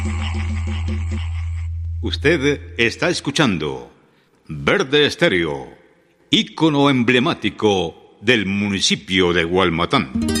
Usted está escuchando Verde Estéreo, ícono emblemático del municipio de Gualmatán.